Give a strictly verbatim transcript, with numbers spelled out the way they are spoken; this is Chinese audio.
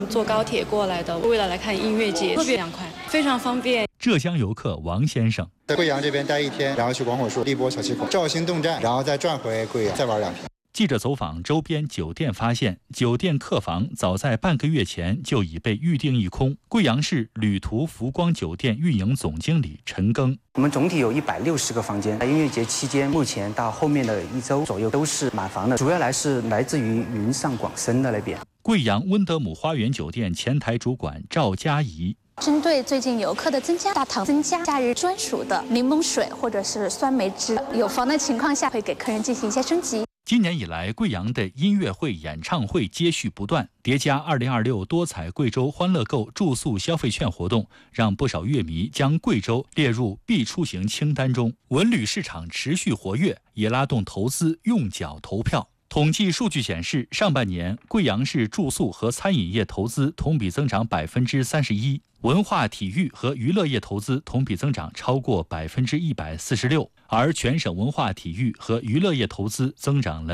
坐高铁过来的，为了来看音乐节，特别凉快，非常方便。 浙江游客王先生在贵阳这边待一天，然后去广火树、荔波小七口、肇兴洞站，然后再转回贵阳，再玩两天。 记者走访周边酒店发现，酒店客房早在半个月前就已被预订一空。贵阳市旅途福光酒店运营总经理陈庚： 我们总体有一百六十个房间，在音乐节期间，目前到后面的一周左右都是满房的，主要来是来自于云上广深的那边。 贵阳温德姆花园酒店前台主管赵佳怡。 针对最近游客的增加，大堂增加假日专属的柠檬水或者是酸梅汁，有房的情况下会给客人进行一些升级。 今年以来，贵阳的音乐会、演唱会接续不断，叠加二零二六多彩贵州欢乐购住宿消费券活动，让不少乐迷将贵州列入必出行清单中。文旅市场持续活跃，也拉动投资用脚投票。统计数据显示，上半年贵阳市住宿和餐饮业投资同比增长百分之三十一，文化体育和娱乐业投资同比增长超过百分之一百四十六，而全省文化体育和娱乐业投资增长了